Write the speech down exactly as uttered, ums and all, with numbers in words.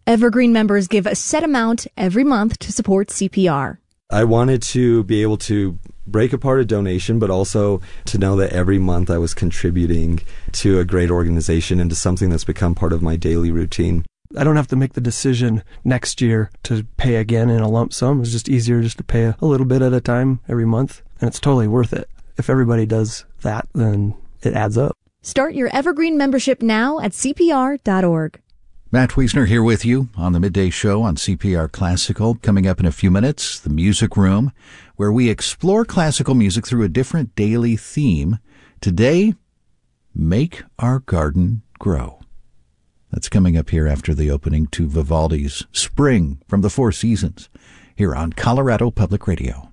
Evergreen members give a set amount every month to support C P R. I wanted to be able to break apart a donation, but also to know that every month I was contributing to a great organization and to something that's become part of my daily routine. I don't have to make the decision next year to pay again in a lump sum. It's just easier just to pay a, a little bit at a time every month, and it's totally worth it. If everybody does that, then it adds up. Start your Evergreen membership now at C P R dot org. Matt Wiesner here with you on the Midday Show on C P R Classical. Coming up in a few minutes, the Music Room, where we explore classical music through a different daily theme. Today, Make Our Garden Grow. That's coming up here after the opening to Vivaldi's Spring from the Four Seasons here on Colorado Public Radio.